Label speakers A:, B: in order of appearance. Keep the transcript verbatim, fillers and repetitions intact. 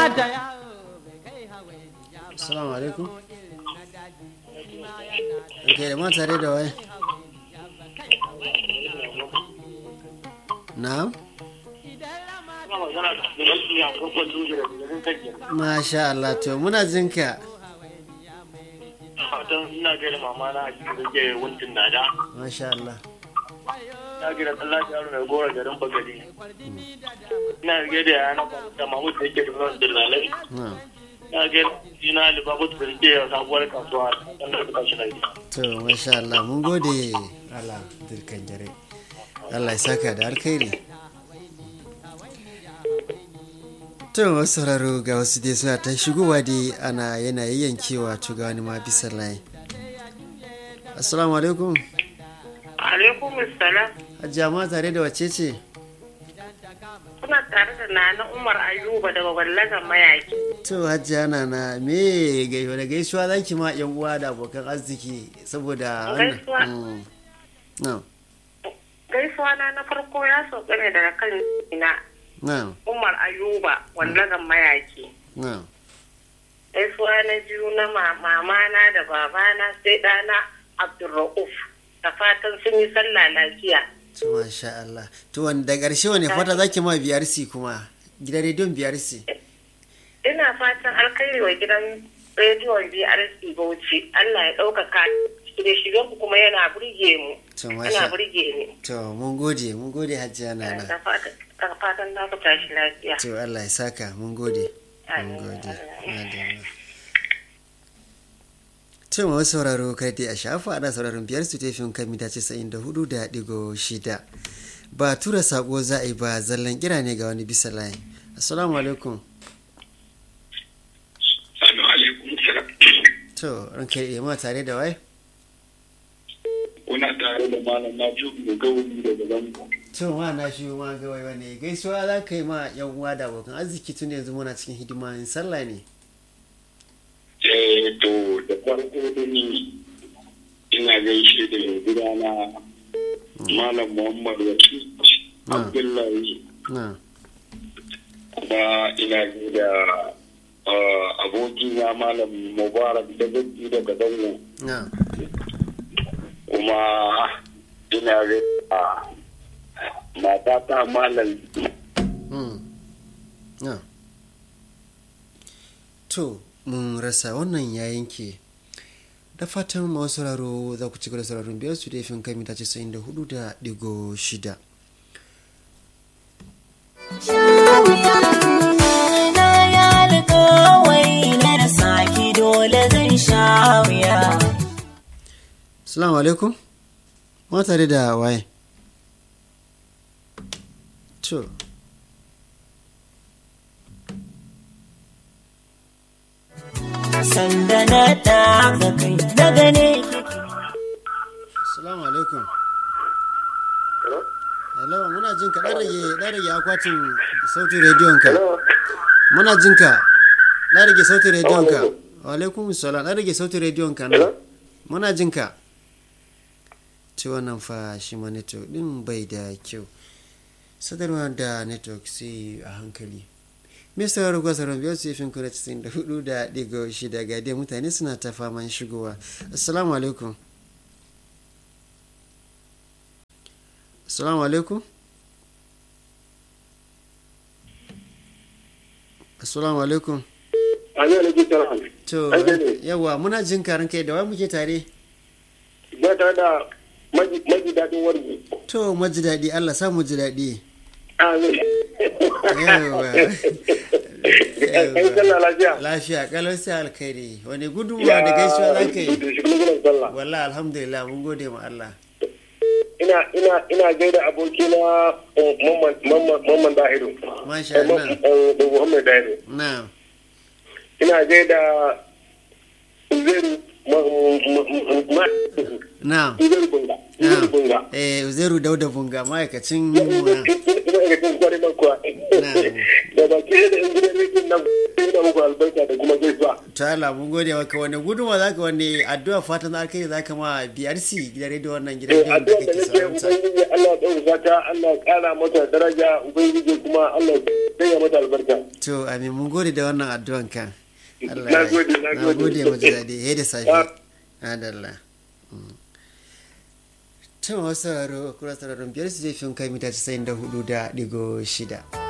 A: Assalamu alaikum. Okay, da mata tare da wai. Na'am. Masha Allah, to muna jinka.
B: Fatan ina gaida mama na a cikin rage wuntin nada.
A: Masha Allah.
B: Na gaida Allah ya runa gora garin Bagadi. Ina gaida yana da Mahmud da yake da zuwan dirnalai. Na gaida ina Libabu da yake sabuwar kasuwa wanda suka shi lafiya.
A: To masha Allah, mun gode Allah dirkan jare. Allah ya saka da alkhairi. To wasu sauraro ga wasu dai suna ta shigowa dai ana yana yankewa to ga wani ma bisa layi. Assalamu alaikum.
C: Alaikum assalam.
A: Hajiya ma tare da wace ce?
C: Kuna tare da Nana Umar Ayuba daga Wallagan Mayaki.
A: To Hajiya Nana me gai wani gaisuwa zaki ma yan uwa da abokan arziki saboda wannan.
C: Gaisuwa.
A: No.
C: Gaisuwa na na farko ya sauka ne daga kan ina.
A: No.
C: Umar Ayuba Wallagan Mayaki.
A: No.
C: Gaisuwa na biyu na mama na da babana sai ɗana Abdulrauf. Da fatan sun yi sallah lafiya.
A: To masha Allah. To wanda ƙarshe wani fata zaki ma B R C kuma gidan rediyon B R C.
C: Ina fatan alkhairi wa gidan rediyon B R C Bauchi. Allah ya ɗaukaka shirye-shiryen ku kuma yana burge mu.
A: To masha.
C: Yana burge ni.
A: To mun gode mun gode Hajiya Nana.
C: Da fatan na ku tashi lafiya.
A: To Allah ya saka mun gode. Mun gode. To ma sauraro kai dai a shafa ana sauraron biyar su tafin kan mita casa'in da hudu da digo shida. Ba tura sako za a yi ba zallan kira ne ga wani bisa layin. Assalamu alaikum.
B: Assalamu alaikum salam.
A: To ranka yi ma tare da wai?
B: Kuna tare da malam na jubu gauni daga Zango.
A: To ma na shi ma ga wai wani gaisuwa za ka yi ma yan uwa da abokan arziki tun yanzu muna cikin hidiman sallah ne.
B: Eh to da farko da ni ina gaishe da mai gidana Malam Muhammad Wakil Abdullahi. Kuma ina da abokina Malam Mubarak da gaji daga Zango. Kuma ina da matata Malam.
A: To mun rasa wannan ya yanke da fatan masu sauraro za ku ci gaba da sauraron biyar su da fin kai mita casa'in da hudu da digo shida. Assalamu alaikum. Ma tare da waye? To
D: sanda na daga kai daga ne.
A: Assalamu alaikum. Hello, muna jin ka dan rage dan rage akwatin sautin rediyon ka. Muna jin ka. Dan rage sautin rediyon ka. Wa alaikum assalam. Dan rage sautin rediyon ka na. Muna jin ka. Ci wannan fa shi ma network din bai da kyau. Sadarwa da network sai a hankali. Mister Rugo Saron biyar su fin kuna cikin da hudu da digo shida ga dai mutane suna ta faman shigowa. Assalamu alaikum. Assalamu alaikum. Assalamu alaikum. To yawa muna jin karin kai da wai muke tare.
B: Ba tare da maji daɗin wargi.
A: To maji daɗi Allah sa mu ji daɗi.
B: Amin.
A: Yawa.
B: Lafiya.
A: Lafiya kalau sai alkhairi. Wani gudunmawa da gaisuwa za ka yi? Wallahi alhamdulillah mun gode ma Allah.
B: Ina ina ina gaida abokina Mamman Mamman Dahiru.
A: Masha Allah.
B: Muhammad Dahiru.
A: Na'am.
B: Ina gaida Uzairu
A: Na'am.
B: Uzairu Bunga. Uzairu Bunga.
A: Eh Uzairu Dauda Bunga ma'aikacin
B: ma'aikacin kwarai kuwa. Da baki da injiniyan rikin nan ina muku albarka da kuma gaisuwa.
A: ta Allah mun gode maka. Wani gudunwa zaka wani addu'a fatan alkai zaka ma B R C gidan rediyo wannan gidan rediyo da kake sauranta.
B: Ubangiji Allah ya dauka ta, Allah ya kara mata daraja, ubangiji kuma Allah ya mata albarka.
A: To amin mun gode da wannan addu'an ka. Allah
B: Na gode, na
A: na
B: gode.
A: gode mu ji daɗi. He da safe. Adalla. Ta wasu sauraro kura sauraron biyar su zai fi kai mita casa'in da hudu da digo shida.